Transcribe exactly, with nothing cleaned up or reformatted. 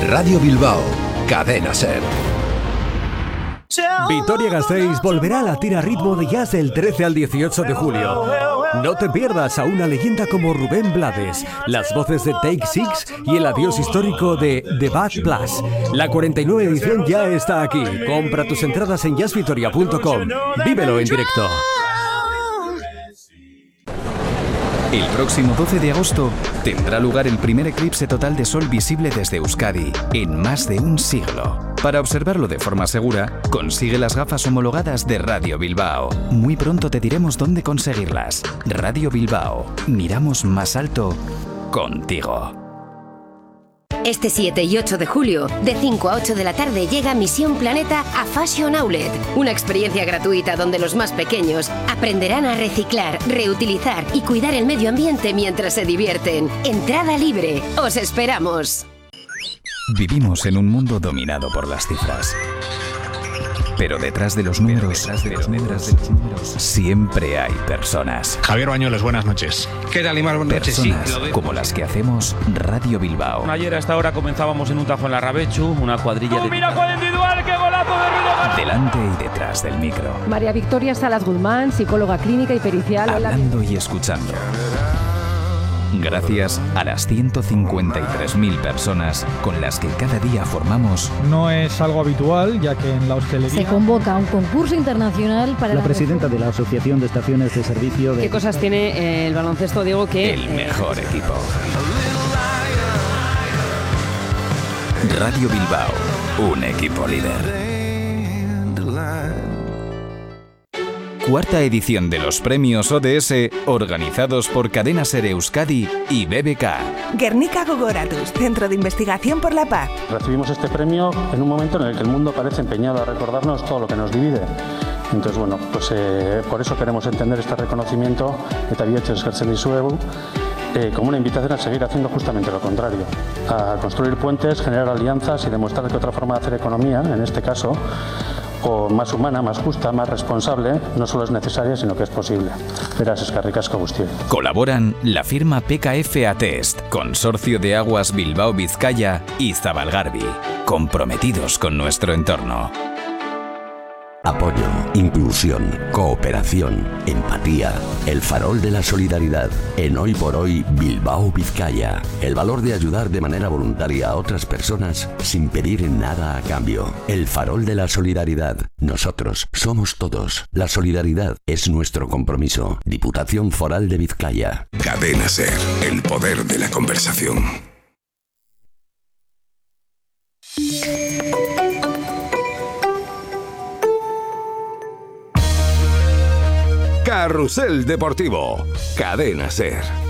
Radio Bilbao, Cadena Ser. Vitoria-Gasteiz volverá a latir a ritmo de jazz del trece al dieciocho de julio. No te pierdas a una leyenda como Rubén Blades, las voces de Take Six y el adiós histórico de The Bad Plus. La cuarenta y nueve edición ya está aquí. Compra tus entradas en jazz vitoria punto com. Vívelo en directo. El próximo doce de agosto tendrá lugar el primer eclipse total de sol visible desde Euskadi en más de un siglo. Para observarlo de forma segura, consigue las gafas homologadas de Radio Bilbao. Muy pronto te diremos dónde conseguirlas. Radio Bilbao. Miramos más alto contigo. Este siete y ocho de julio, de cinco a ocho de la tarde, llega Misión Planeta a Fashion Outlet. Una experiencia gratuita donde los más pequeños aprenderán a reciclar, reutilizar y cuidar el medio ambiente mientras se divierten. Entrada libre. ¡Os esperamos! Vivimos en un mundo dominado por las cifras. Pero detrás de los números, detrás de los números, de los números siempre hay personas. Javier Bañuelos, buenas noches. ¿Qué tal, Imar? Buenas noches. Personas Sí, lo de... como las que hacemos Radio Bilbao. Ayer a esta hora comenzábamos en un tajo en la Rabechu, una cuadrilla de... ¡Mira con individual! ¡Qué golazo de Ruido! Delante y detrás del micro. María Victoria Salas Guzmán, psicóloga clínica y pericial. Hablando y escuchando. Gracias a las ciento cincuenta y tres mil personas con las que cada día formamos. No es algo habitual, ya que en la hostelería... Se convoca un concurso internacional para... La, la presidenta de la Asociación de Estaciones de Servicio... De... ¿Qué cosas tiene eh, el baloncesto, Diego, que... El mejor eh... equipo. Radio Bilbao, un equipo líder. Cuarta edición de los premios O D S, organizados por Cadena Ser Euskadi y B B K. Guernica Gogoratuz, Centro de Investigación por la Paz. Recibimos este premio en un momento en el que el mundo parece empeñado a recordarnos todo lo que nos divide. Entonces, bueno, pues eh, por eso queremos entender este reconocimiento eta bihotz eskertzen dizuegu, eh, como una invitación a seguir haciendo justamente lo contrario, a construir puentes, generar alianzas y demostrar que otra forma de hacer economía, en este caso, o más humana, más justa, más responsable, no solo es necesaria, sino que es posible. Beraz, eskerrik asko guztioi. Colaboran la firma P K F Atest, Consorcio de Aguas Bilbao Vizcaya y Zabalgarbi, comprometidos con nuestro entorno. Apoyo, inclusión, cooperación, empatía. El farol de la solidaridad. En Hoy por Hoy, Bilbao Vizcaya. El valor de ayudar de manera voluntaria a otras personas sin pedir nada a cambio. El farol de la solidaridad. Nosotros somos todos. La solidaridad es nuestro compromiso. Diputación Foral de Vizcaya. Cadena Ser, el poder de la conversación. Carrusel Deportivo, Cadena Ser.